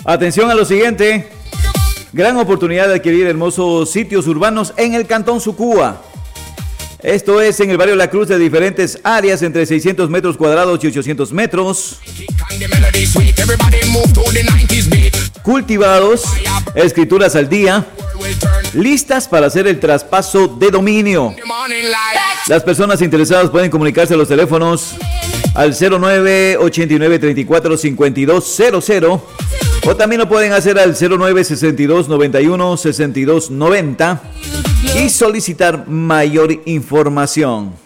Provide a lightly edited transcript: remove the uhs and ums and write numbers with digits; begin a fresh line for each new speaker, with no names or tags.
Atención a lo siguiente. Gran oportunidad de adquirir hermosos sitios urbanos en el Cantón Sucúa. Esto es en el barrio La Cruz, de diferentes áreas entre 600 metros cuadrados y 800 metros. Cultivados, escrituras al día, listas para hacer el traspaso de dominio. Las personas interesadas pueden comunicarse a los teléfonos al 09 89 34 5200 o también lo pueden hacer al 09 62 91 62 90 y solicitar mayor información.